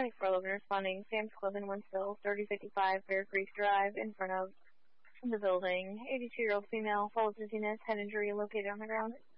1024 11 responding. Sam's Club in Winsville, 3055 Bear Creek Drive, in front of the building. 82-year-old female, falls dizziness, head injury located on the ground.